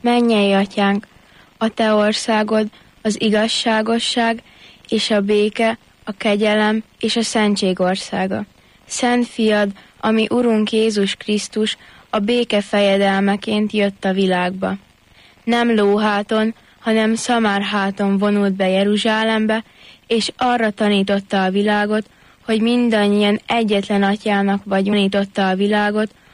Mennyei Atyánk, a Te országod, az igazságosság és a béke, a kegyelem és a szentség országa. Szent Fiad, ami Urunk Jézus Krisztus, a béke fejedelmeként jött a világba. Nem lóháton, hanem szamárháton vonult be Jeruzsálembe, és arra tanította a világot, hogy mindannyian egyetlen Atyának vagyunk, tanította a világot,